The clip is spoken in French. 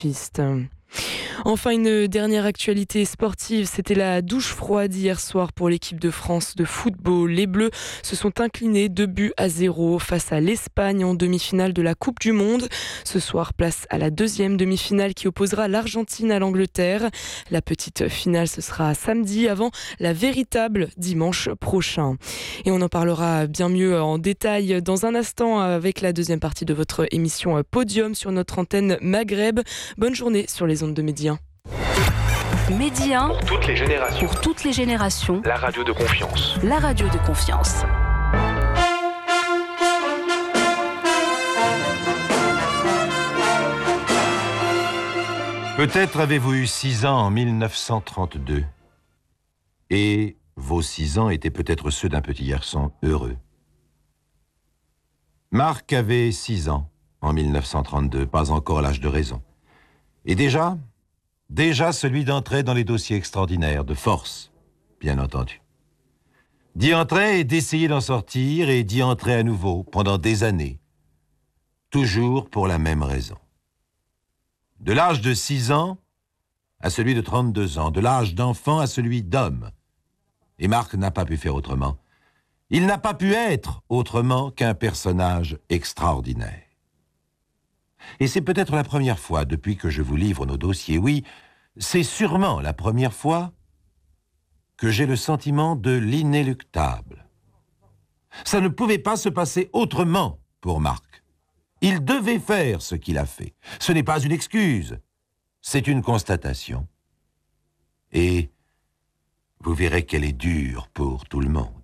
Piste. Enfin, une dernière actualité sportive, c'était la douche froide hier soir pour l'équipe de France de football. Les Bleus se sont inclinés 2-0 face à l'Espagne en demi-finale de la Coupe du Monde. Ce soir, place à la deuxième demi-finale qui opposera l'Argentine à l'Angleterre. La petite finale, ce sera samedi avant la véritable dimanche prochain. Et on en parlera bien mieux en détail dans un instant avec la deuxième partie de votre émission Podium sur notre antenne Maghreb. Bonne journée sur les ondes de Média. Média pour toutes les générations. Pour toutes les générations. La radio de confiance. La radio de confiance. Peut-être avez-vous eu 6 ans en 1932. Et vos 6 ans étaient peut-être ceux d'un petit garçon heureux. Marc avait 6 ans en 1932, pas encore l'âge de raison. Et déjà celui d'entrer dans les dossiers extraordinaires, de force, bien entendu. D'y entrer et d'essayer d'en sortir, et d'y entrer à nouveau, pendant des années. Toujours pour la même raison. De l'âge de 6 ans à celui de 32 ans, de l'âge d'enfant à celui d'homme. Et Marc n'a pas pu faire autrement. Il n'a pas pu être autrement qu'un personnage extraordinaire. Et c'est peut-être la première fois depuis que je vous livre nos dossiers, oui, c'est sûrement la première fois que j'ai le sentiment de l'inéluctable. Ça ne pouvait pas se passer autrement pour Marc. Il devait faire ce qu'il a fait. Ce n'est pas une excuse, c'est une constatation. Et vous verrez qu'elle est dure pour tout le monde.